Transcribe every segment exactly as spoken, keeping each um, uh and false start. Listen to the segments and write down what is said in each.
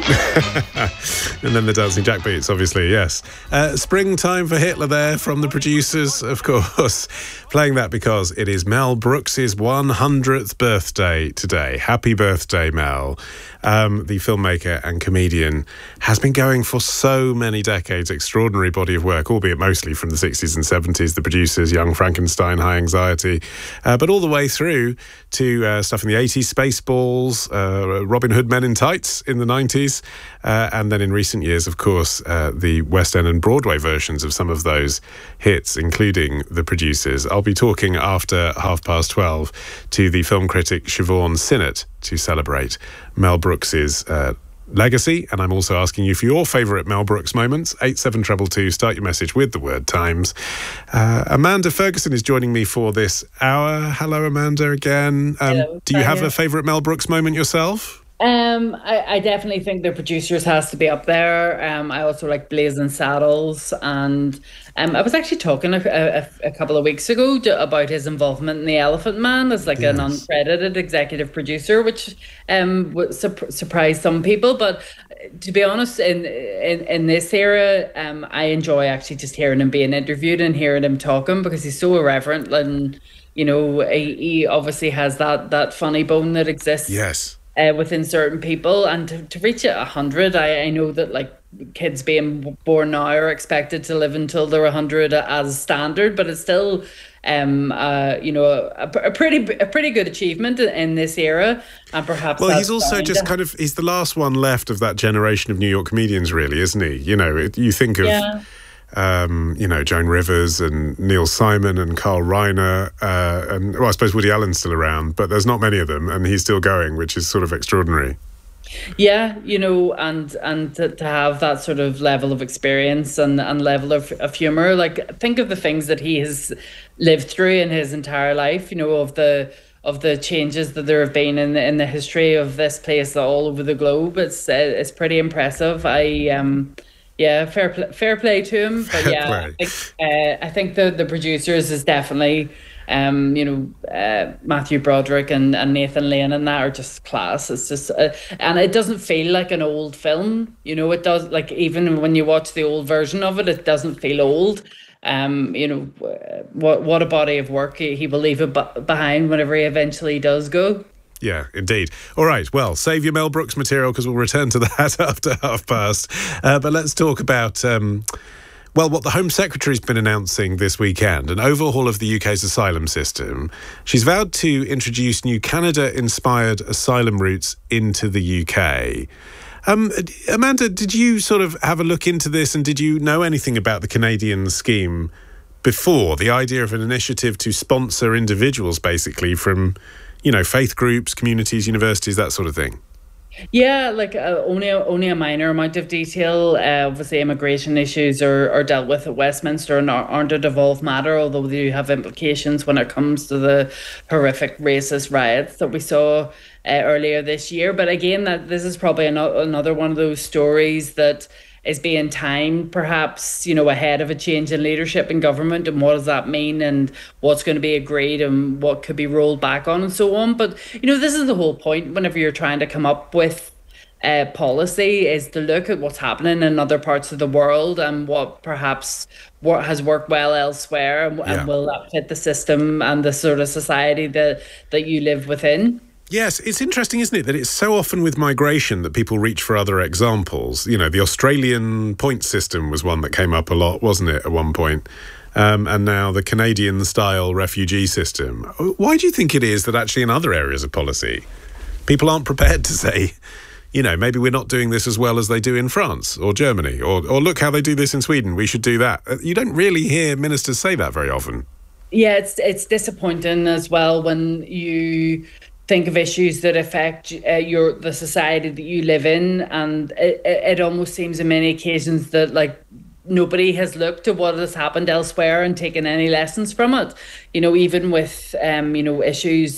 And then the Dancing Jack beats, obviously, yes. Uh, Springtime for Hitler there from the producers, of course. Playing that because it is Mel Brooks's one hundredth birthday today. Happy birthday, Mel. Um, the filmmaker and comedian has been going for so many decades. Extraordinary body of work, albeit mostly from the sixties and seventies. The producers, Young Frankenstein, High Anxiety, uh, but all the way through to uh, stuff in the eighties, Spaceballs, uh, Robin Hood Men in Tights in the nineties, uh, and then in recent years, of course, uh, the West End and Broadway versions of some of those hits, including the producers. I'll be talking after half past twelve to the film critic Siobhan Sinnott to celebrate Mel Brooks's uh, legacy, and I'm also asking you for your favourite Mel Brooks moments. eight seven two two, start your message with the word Times. Uh, Amanda Ferguson is joining me for this hour. Hello, Amanda, again. Um, Hello. do you Hi, have yeah. a favourite Mel Brooks moment yourself? Um, I, I definitely think the producers has to be up there. Um, I also like Blazing Saddles, and um, I was actually talking a, a, a couple of weeks ago to, about his involvement in The Elephant Man as like Yes. an uncredited executive producer, which um would sur- surprised some people. But to be honest, in in, in this era, um, I enjoy actually just hearing him being interviewed and hearing him talking because he's so irreverent, and you know he, he obviously has that that funny bone that exists. Yes. Uh, within certain people, and to, to reach at a hundred, I, I know that like kids being born now are expected to live until they're a hundred as standard, but it's still, um, uh, you know, a, a pretty a pretty good achievement in this era, and perhaps. Well, that's he's also down just to- kind of, he's the last one left of that generation of New York comedians, really, isn't he? You know, it, you think of, Yeah. um, you know, Joan Rivers and Neil Simon and Carl Reiner, uh, and, well, I suppose Woody Allen's still around, but there's not many of them, and he's still going, which is sort of extraordinary. Yeah, you know, and and to, to have that sort of level of experience and, and level of, of humor, like think of the things that he has lived through in his entire life, you know, of the of the changes that there have been in the, in the history of this place all over the globe. It's uh, it's pretty impressive. I um yeah, fair play, fair play to him. But Fair yeah, play. I think, uh, I think the the producers is definitely. Um, you know, uh, Matthew Broderick and, and Nathan Lane and that are just class. It's just, uh, and it doesn't feel like an old film. You know, it does. Like even when you watch the old version of it, it doesn't feel old. Um, you know, uh, what what a body of work he, he will leave it b- behind whenever he eventually does go. Yeah, indeed. All right, well, save your Mel Brooks material because we'll return to that after half past. Uh, but let's talk about... Um, Well, what the Home Secretary's been announcing this weekend, an overhaul of the U K's asylum system. She's vowed to introduce new Canada-inspired asylum routes into the U K. Um, Amanda, did you sort of have a look into this, and did you know anything about the Canadian scheme before? The idea of an initiative to sponsor individuals, basically, from, you know, faith groups, communities, universities, that sort of thing. Yeah, like uh, only a, only a minor amount of detail. Uh, obviously, immigration issues are, are dealt with at Westminster and are- aren't a devolved matter, although they do have implications when it comes to the horrific racist riots that we saw uh, earlier this year. But again, that this is probably ano- another one of those stories that is being timed perhaps, you know, ahead of a change in leadership in government, and what does that mean, and what's going to be agreed and what could be rolled back on and so on. But, you know, this is the whole point whenever you're trying to come up with uh, policy, is to look at what's happening in other parts of the world and what perhaps what has worked well elsewhere, and, Yeah. and will that fit the system and the sort of society that, that you live within. Yes, it's interesting, isn't it, that it's so often with migration that people reach for other examples. You know, the Australian point system was one that came up a lot, wasn't it, at one point? Um, and now the Canadian-style refugee system. Why do you think it is that actually in other areas of policy, people aren't prepared to say, you know, maybe we're not doing this as well as they do in France or Germany, or, or look how they do this in Sweden, we should do that. You don't really hear ministers say that very often. Yeah, it's it's disappointing as well when you think of issues that affect uh, your the society that you live in, and it, it it almost seems on many occasions that like nobody has looked at what has happened elsewhere and taken any lessons from it. You know, even with um you know issues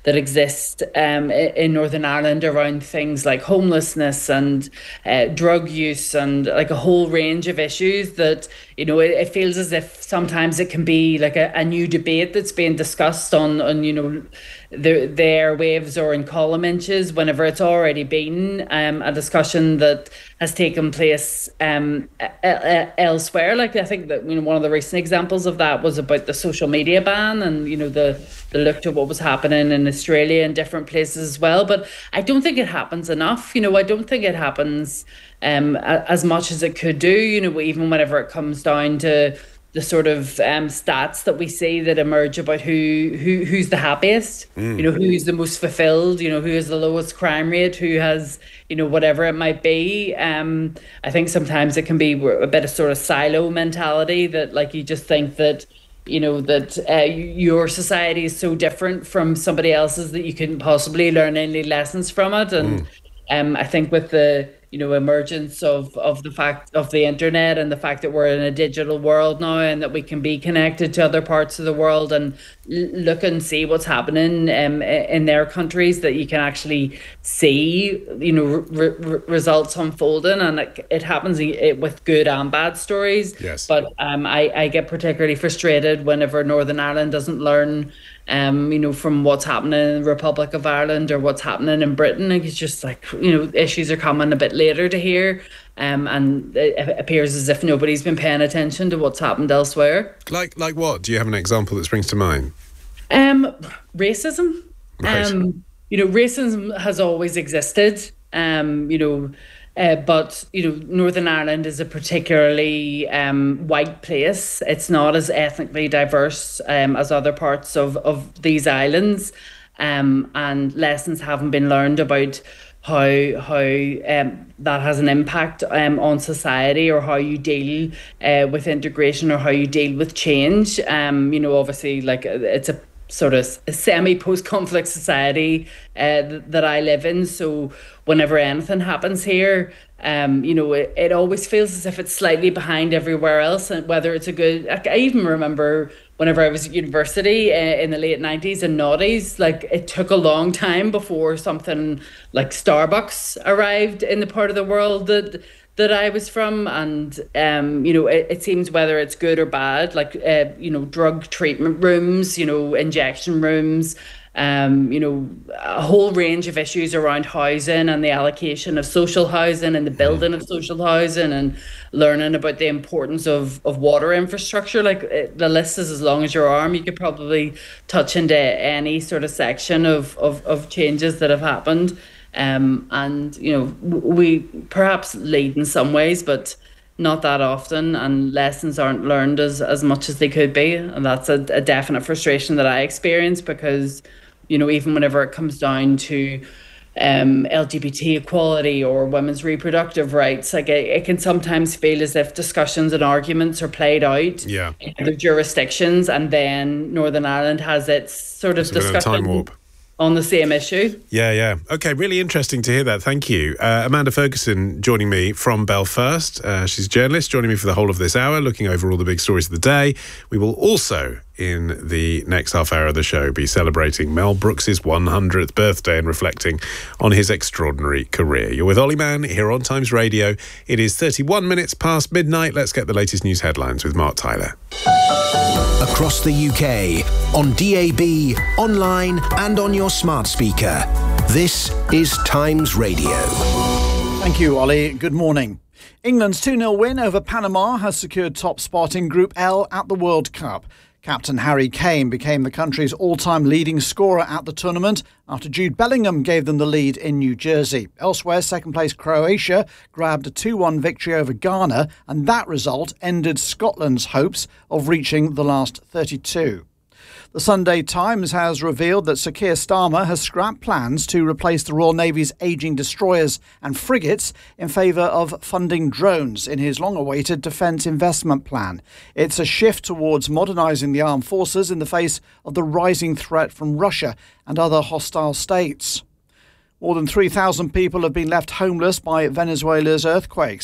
that exist um, in Northern Ireland around things like homelessness and uh, drug use and like a whole range of issues that, you know, it, it feels as if sometimes it can be like a, a new debate that's being discussed on, on you know, the, the airwaves or in column inches whenever it's already been um, a discussion that has taken place um, elsewhere. Like I think that, you know, one of the recent examples of that was about the social media ban and, you know, the, the look at what was happening in Australia and different places as well. But I don't think it happens enough. You know, I don't think it happens um, as much as it could do, you know, even whenever it comes down to the sort of um, stats that we see that emerge about who, who who's the happiest, mm. you know, who's the most fulfilled, you know, who has the lowest crime rate, who has, you know, whatever it might be. Um, I think sometimes it can be a bit of sort of silo mentality that like you just think that, you know, that uh, your society is so different from somebody else's that you couldn't possibly learn any lessons from it. And mm. um, I think with the, you know, emergence of, of the fact of the internet and the fact that we're in a digital world now and that we can be connected to other parts of the world and l- look and see what's happening um, in their countries, that you can actually see, you know, re- re- results unfolding. And it, it happens with good and bad stories. Yes. But um, I, I get particularly frustrated whenever Northern Ireland doesn't learn Um, you know, from what's happening in the Republic of Ireland or what's happening in Britain. Like, it's just like, you know, issues are coming a bit later to here, um, and it appears as if nobody's been paying attention to what's happened elsewhere. Like, like what? Do you have an example that springs to mind? Um, racism. Right. Um, you know, racism has always existed. Um, you know. Uh, but, you know, Northern Ireland is a particularly um, white place. It's not as ethnically diverse um, as other parts of, of these islands. Um, and lessons haven't been learned about how how um, that has an impact um, on society, or how you deal uh, with integration, or how you deal with change. Um, you know, obviously, like it's a sort of a semi-post-conflict society uh, th- that I live in. So whenever anything happens here, um, you know, it, it always feels as if it's slightly behind everywhere else. And whether it's a good, I, I even remember whenever I was at university uh, in the late nineties and noughties, like it took a long time before something like Starbucks arrived in the part of the world that that I was from. And, um, you know, it, it seems whether it's good or bad, like, uh, you know, drug treatment rooms, you know, injection rooms, um, you know, a whole range of issues around housing and the allocation of social housing and the building of social housing, and learning about the importance of, of water infrastructure. Like it, the list is as long as your arm. You could probably touch into any sort of section of, of, of changes that have happened. Um, and, you know, we perhaps lead in some ways, but not that often, and lessons aren't learned as, as much as they could be. And that's a, a definite frustration that I experience, because, you know, even whenever it comes down to um, L G B T equality or women's reproductive rights, like it, it can sometimes feel as if discussions and arguments are played out yeah. in other jurisdictions, and then Northern Ireland has its sort of it's a bit of a discussion time warp on the same issue. Yeah, yeah. Okay, really interesting to hear that. Thank you. Uh, Amanda Ferguson joining me from Belfast. Uh, she's a journalist, joining me for the whole of this hour, looking over all the big stories of the day. We will also, in the next half hour of the show, be celebrating Mel Brooks's one hundredth birthday and reflecting on his extraordinary career. You're with Ollie Mann here on Times Radio. It is thirty-one minutes past midnight. Let's get the latest news headlines with Mark Tyler. Across the U K, on D A B, online and on your smart speaker. This is Times Radio. Thank you, Ollie. Good morning. England's two nil win over Panama has secured top spot in Group L at the World Cup. Captain Harry Kane became the country's all-time leading scorer at the tournament after Jude Bellingham gave them the lead in New Jersey. Elsewhere, second-place Croatia grabbed a two one victory over Ghana, and that result ended Scotland's hopes of reaching the last thirty-two. The Sunday Times has revealed that Sir Keir Starmer has scrapped plans to replace the Royal Navy's ageing destroyers and frigates in favour of funding drones in his long-awaited defence investment plan. It's a shift towards modernising the armed forces in the face of the rising threat from Russia and other hostile states. More than three thousand people have been left homeless by Venezuela's earthquakes.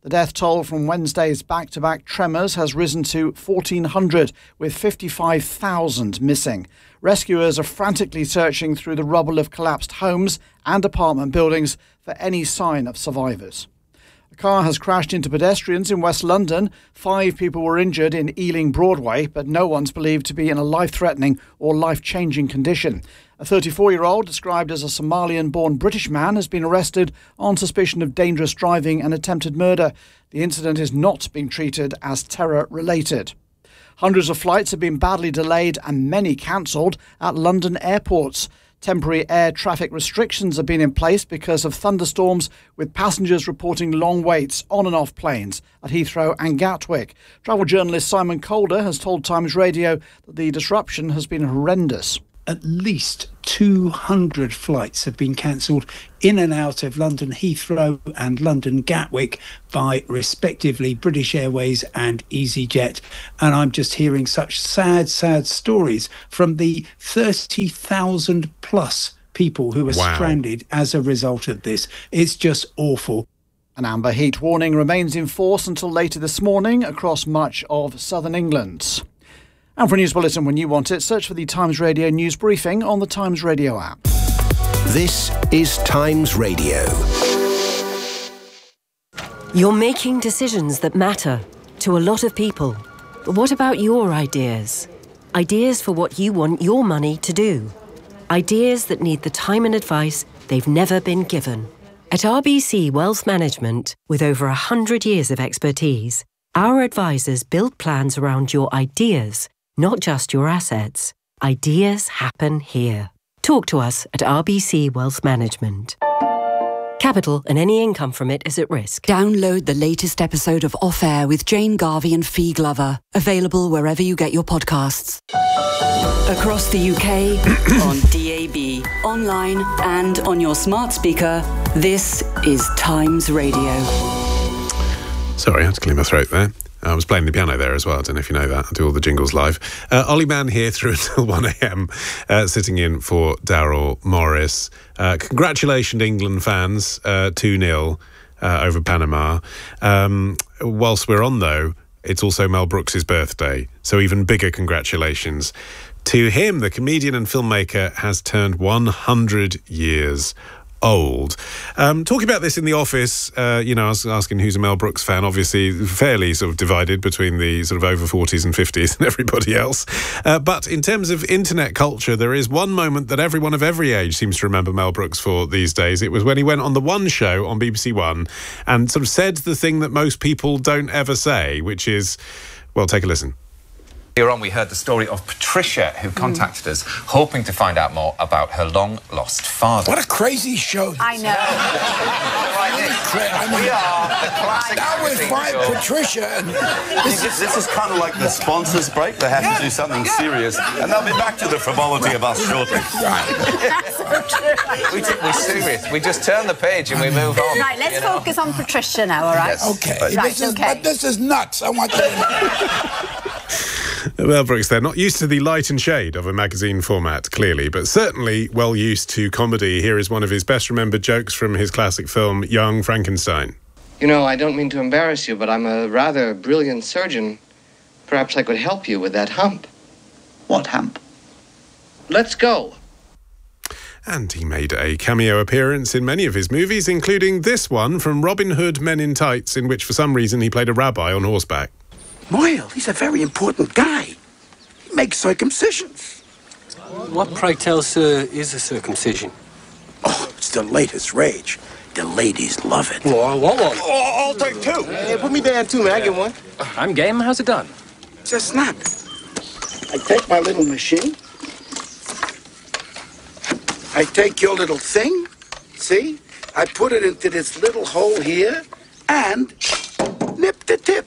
The death toll from Wednesday's back-to-back tremors has risen to fourteen hundred, with fifty-five thousand missing. Rescuers are frantically searching through the rubble of collapsed homes and apartment buildings for any sign of survivors. A car has crashed into pedestrians in West London. Five people were injured in Ealing Broadway, but no one's believed to be in a life-threatening or life-changing condition. A thirty-four-year-old, described as a Somalian-born British man, has been arrested on suspicion of dangerous driving and attempted murder. The incident is not being treated as terror-related. Hundreds of flights have been badly delayed and many cancelled at London airports. Temporary air traffic restrictions have been in place because of thunderstorms, with passengers reporting long waits on and off planes at Heathrow and Gatwick. Travel journalist Simon Calder has told Times Radio that the disruption has been horrendous. At least two hundred flights have been cancelled in and out of London Heathrow and London Gatwick by respectively British Airways and EasyJet. And I'm just hearing such sad, sad stories from the thirty thousand plus people who are wow. stranded as a result of this. It's just awful. An amber heat warning remains in force until later this morning across much of southern England. And for a news bulletin when you want it, search for the Times Radio News Briefing on the Times Radio app. This is Times Radio. You're making decisions that matter to a lot of people. But what about your ideas? Ideas for what you want your money to do. Ideas that need the time and advice they've never been given. At R B C Wealth Management, with over one hundred years of expertise, our advisors build plans around your ideas, not just your assets. Ideas happen here. Talk to us at R B C Wealth Management. Capital and any income from it is at risk. Download the latest episode of Off Air with Jane Garvey and Fee Glover. Available wherever you get your podcasts. Across the U K, on D A B, online and on your smart speaker, this is Times Radio. Sorry, I had to clear my throat there. I was playing the piano there as well. I don't know if you know that. I do all the jingles live. Uh, Ollie Mann here through until one a.m, uh, sitting in for Daryl Morris. Uh, congratulations, England fans, uh, two nil uh, over Panama. Um, whilst we're on, though, it's also Mel Brooks' birthday, so even bigger congratulations to him. The comedian and filmmaker has turned one hundred years old. Um, talking about this in the office, uh, you know, I was asking who's a Mel Brooks fan, obviously fairly sort of divided between the sort of over forties and fifties and everybody else. Uh, but in terms of internet culture, there is one moment that everyone of every age seems to remember Mel Brooks for these days. It was when he went on the One Show on B B C One and sort of said the thing that most people don't ever say, which is, well, take a listen. Earlier on, we heard the story of Patricia, who contacted mm. us, hoping to find out more about her long-lost father. What a crazy show. I know. I mean, we are the classic. That was fine, Patricia. And this, this, this is kind of like the sponsors break. They have yeah, to do something yeah. serious, and they'll be back to the frivolity of us shortly. That's so true. We t- we're serious. We just turn the page and we move on. Right, let's focus know? on Patricia now, all right? Yes. Okay. Right, this is, okay. But this is nuts. I want you to know. Mel Brooks, they're not used to the light and shade of a magazine format, clearly, but certainly well used to comedy. Here is one of his best remembered jokes from his classic film, Young Frankenstein. You know, I don't mean to embarrass you, but I'm a rather brilliant surgeon. Perhaps I could help you with that hump. What hump? Let's go. And he made a cameo appearance in many of his movies, including this one from Robin Hood Men in Tights, in which for some reason he played a rabbi on horseback. Moyle, he's a very important guy. He makes circumcisions. What, pray tell, sir, is a circumcision? Oh, it's the latest rage. The ladies love it. Oh, I want one. Oh, I'll take two. Hey, put me down too, man. I get one. I'm game. How's it done? It's a snap. I take my little machine. I take your little thing. See? I put it into this little hole here and nip the tip.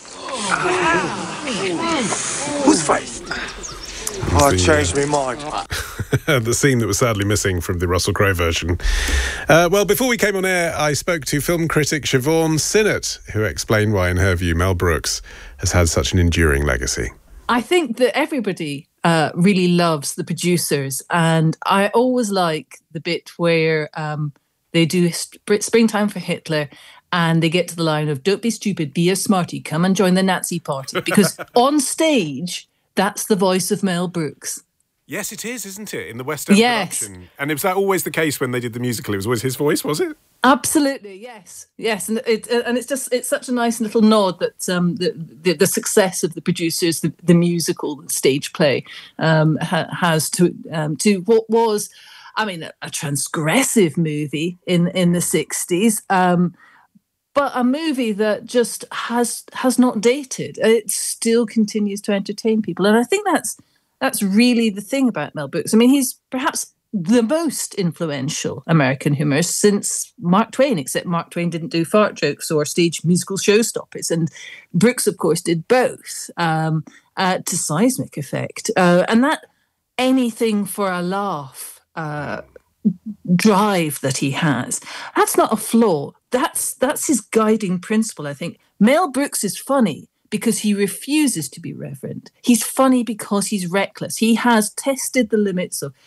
Who's first? Oh, I changed my mind. The scene that was sadly missing from the Russell Crowe version. Uh, well, before we came on air, I spoke to film critic Siobhan Sinnott, who explained why, in her view, Mel Brooks has had such an enduring legacy. I think that everybody uh, really loves the producers, and I always like the bit where um, They do Sp- Springtime for Hitler, and they get to the line of "Don't be stupid, be a smarty, come and join the Nazi party." Because on stage, that's the voice of Mel Brooks. Yes, it is, isn't it? In the West End yes. production. And was that always the case when they did the musical? It was always his voice, was it? Absolutely, yes, yes, and it and it's just it's such a nice little nod that um, the, the the success of the producers, the, the musical, the stage play, um, ha, has to um, to what was, I mean, a, a transgressive movie in in the sixties, um, but a movie that just has has not dated. It still continues to entertain people, and I think that's that's really the thing about Mel Brooks. I mean, he's perhaps the most influential American humorist since Mark Twain, except Mark Twain didn't do fart jokes or stage musical showstoppers. And Brooks, of course, did both um, uh, to seismic effect. Uh, and that anything for a laugh uh, drive that he has, that's not a flaw. That's, that's his guiding principle, I think. Mel Brooks is funny because he refuses to be reverent. He's funny because he's reckless. He has tested the limits of